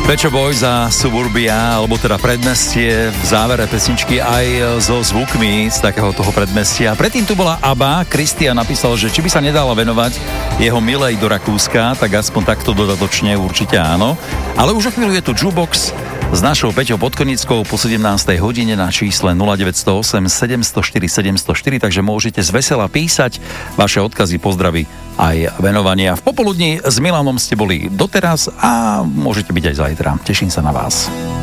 Pečo Boys za Suburbia, alebo teda predmestie v závere pesničky aj so zvukmi z takého toho predmestia. Predtým tu bola ABBA, Kristian napísal, že či by sa nedala venovať jeho milej do Rakúska, tak aspoň takto dodatočne určite áno. Ale už o chvíľu je tu Jukebox s našou Peťou Podkonickou po 17. hodine na čísle 0908 704 704, takže môžete zvesela písať vaše odkazy, pozdravy aj venovania. V popoludní s Milanom ste boli doteraz a môžete byť aj zajtra. Teším sa na vás.